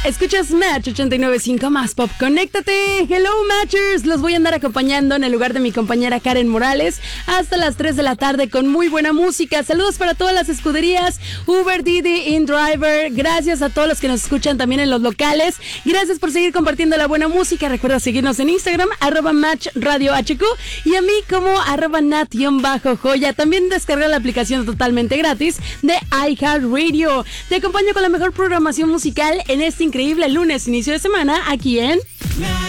Escuchas Match 89.5 más pop. Conéctate. Hello Matchers. Los voy a andar acompañando en el lugar de mi compañera Karen Morales hasta las 3 de la tarde con muy buena música. Saludos para todas las escuderías Uber, Didi, InDriver. Gracias a todos los que nos escuchan también en los locales. Gracias por seguir compartiendo la buena música. Recuerda seguirnos en Instagram, @MatchRadioHQ, y a mí como @Nat_Joya. También descarga la aplicación totalmente gratis de iHeartRadio. Te acompaño con la mejor programación musical en este increíble lunes, inicio de semana, aquí en